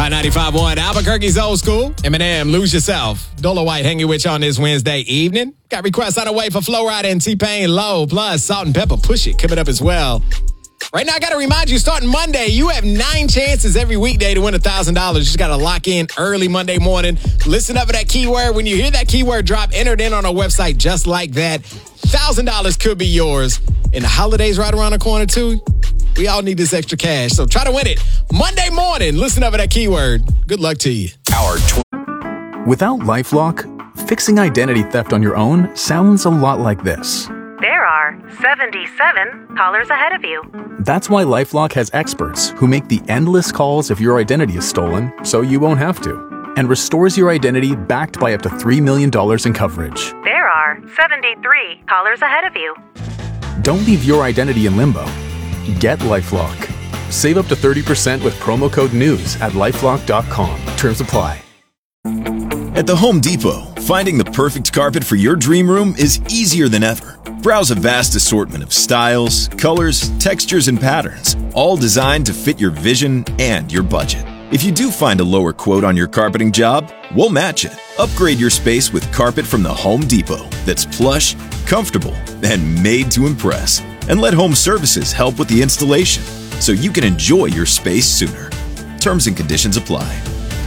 I-95.1, Albuquerque's old school. Eminem, Lose Yourself. Dolo White hanging with you on this Wednesday evening. Got requests on the way for Flo Rida and T-Pain Low, plus Salt and Pepper Push It coming up as well. Right now, I got to remind you, starting Monday, you have 9 chances every weekday to win $1,000. You just got to lock in early Monday morning. Listen up for that keyword. When you hear that keyword drop, enter it in on our website just like that. $1,000 could be yours. And the holidays right around the corner, too. We all need this extra cash, so try to win it Monday morning. Listen up for that keyword. Good luck to you. Without LifeLock, fixing identity theft on your own sounds a lot like this. There are 77 callers ahead of you. That's why LifeLock has experts who make the endless calls if your identity is stolen, so you won't have to, and restores your identity backed by up to $3 million in coverage. There are 73 callers ahead of you. Don't leave your identity in limbo. Get LifeLock. Save up to 30% with promo code NEWS at LifeLock.com. Terms apply. At the Home Depot, finding the perfect carpet for your dream room is easier than ever. Browse a vast assortment of styles, colors, textures, and patterns, all designed to fit your vision and your budget. If you do find a lower quote on your carpeting job, we'll match it. Upgrade your space with carpet from the Home Depot that's plush, comfortable, and made to impress. And let Home Services help with the installation so you can enjoy your space sooner. Terms and conditions apply.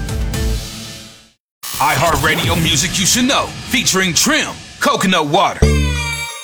iHeartRadio music you should know, featuring Trim, Coconut Water.